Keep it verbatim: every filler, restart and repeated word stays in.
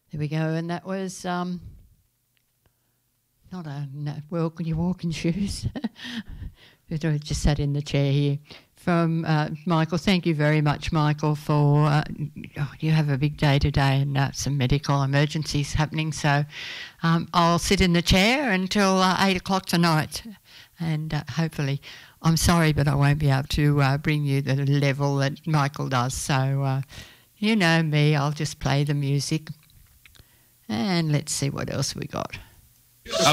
There we go. And that was um, not a no, well, can you walk in shoes? But I just sat in the chair here. From uh, Michael, thank you very much, Michael, for uh, oh, you have a big day today and uh, some medical emergencies happening. So um, I'll sit in the chair until uh, eight o'clock tonight, and uh, hopefully, I'm sorry, but I won't be able to uh, bring you the level that Michael does. So uh, you know me, I'll just play the music, and let's see what else we got.